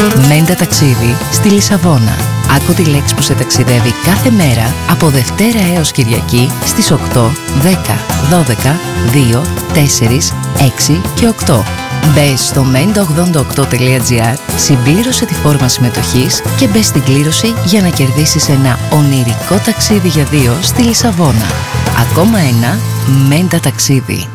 Μέντα ταξίδι στη Λισαβόνα. Άκου τη λέξη που σε ταξιδεύει κάθε μέρα από Δευτέρα έως Κυριακή στις 8, 10, 12, 2, 4, 6 και 8. Μπες στο menda88.gr, συμπλήρωσε τη φόρμα συμμετοχής και μπες στην κλήρωση για να κερδίσεις ένα ονειρικό ταξίδι για δύο στη Λισαβόνα. Ακόμα ένα Μέντα ταξίδι.